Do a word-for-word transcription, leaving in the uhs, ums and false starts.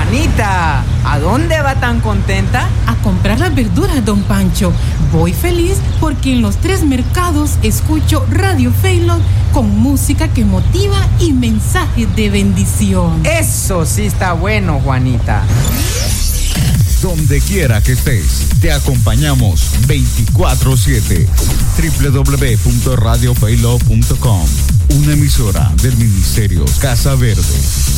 Juanita, ¿a dónde va tan contenta? A comprar las verduras, don Pancho. Voy feliz porque en los tres mercados escucho Radio Faylon con música que motiva y mensajes de bendición. Eso sí está bueno, Juanita. Donde quiera que estés, te acompañamos veinticuatro siete. doble u doble u doble u punto radio faylon punto com, una emisora del Ministerio Casa Verde.